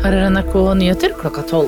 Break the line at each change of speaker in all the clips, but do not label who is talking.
Her NRK Nyheter klokka 12.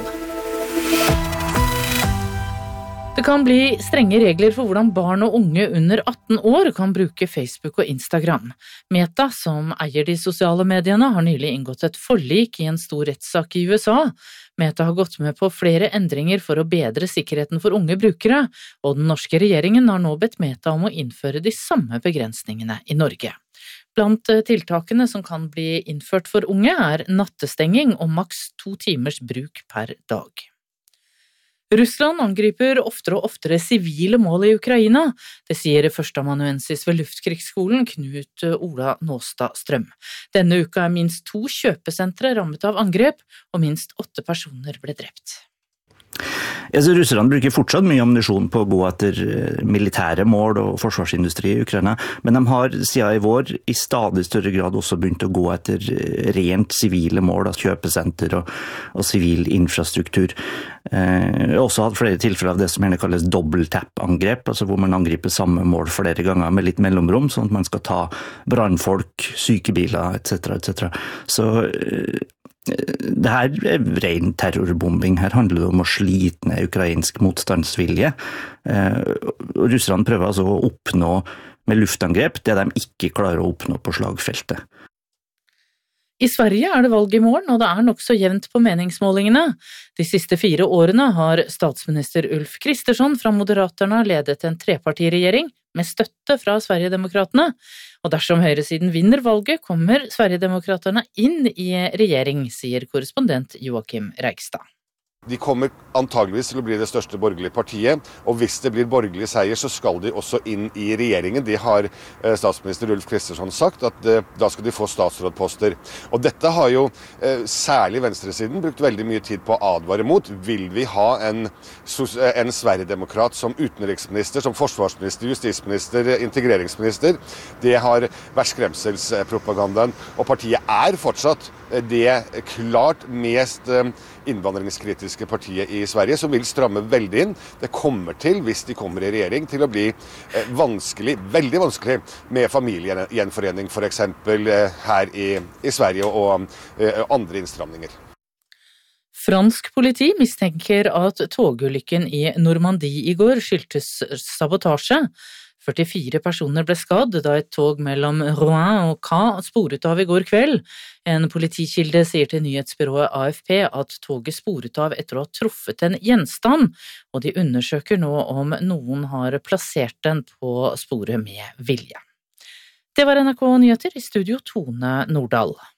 Det kan bli strenge regler for hvordan barn og unge under 18 år kan bruke Facebook og Instagram. Meta, som eier de sosiale mediene, har nylig inngått et forlik i en stor rettssak i USA. Meta har gått med på flere endringer for å bedre sikkerheten for unge brukere, og den norske regjeringen har nå bedt Meta om å innføre de samme begrensningene i Norge. Blant tiltakene som kan bli innført for unge er nattestenging og maks 2 timers bruk per dag. Russland angriper oftere og oftere sivile mål i Ukraina, det sier førsteamanuensis ved Luftkrigsskolen Knut Ola Nåstad Strøm. Denne uka er minst 2 kjøpesentre rammet av angrep, og minst 8 personer ble drept.
Russerne bruker fortsatt mye ammunisjon på å gå etter militære mål og forsvarsindustri i Ukraina, men de har siden i vår i stadig større grad også begynt å gå etter rent sivile mål, kjøpesenter og sivil infrastruktur. Jeg har også hatt flere tilfeller av det som gjerne kalles dobbeltap-angrep, altså hvor man angriper samme mål flere ganger med litt mellomrom, sånn at man skal ta brannfolk, sykebiler, etc. etc. Så det her er ren terrorbombing. Her handler det om å slite ned ukrainsk motstandsvilje. Russerne prøver altså å oppnå med luftangrep det de ikke klarer å oppnå på slagfeltet.
I Sverige er det valg i morgen, og det er nok så jevnt på meningsmålingene. De siste 4 årene har statsminister Ulf Kristersson fra Moderaterna ledet en trepartiregjering med støtte fra Sverigedemokraterne. Og dersom høyresiden vinner valget, kommer Sverigedemokraterne inn i regjering, sier korrespondent Joakim Reigstad.
De kommer antageligvis til å bli det største borgerlige partiet, og hvis det blir borgerlig seier, så skal de også inn i regjeringen. Det har statsminister Ulf Kristersson sagt, at da skal de få statsrådposter. Og dette har jo særlig venstresiden brukt veldig mye tid på å advare mot. Vil vi ha en Sverigedemokrat som utenriksminister, som forsvarsminister, justisminister, integreringsminister? Det har vært skremselspropagandaen, og partiet er fortsatt det klart mest innvandringskritiske partiet i Sverige, som vil stramme veldig inn. Det kommer til, hvis de kommer i regjering, til å bli vanskelig, veldig vanskelig med familiegjenforening, for eksempel her i Sverige, og andre innstramninger.
Fransk politi mistenker at togulykken i Normandie i går skyldtes sabotasje. 44 personer ble skadd da et tog mellom Rouen og Caen sporet av i går kveld. En politikilde sier til nyhetsbyrået AFP at toget sporet av etter å ha truffet en gjenstand, og de undersøker nå om noen har plassert den på sporet med vilje. Det var NRK Nyheter, i studio Tone Nordahl.